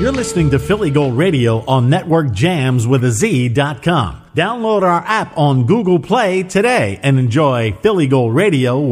You're listening to Philly Gold Radio on NetworkJamsWithAZ.com. Download our app on Google Play today and enjoy Philly Gold Radio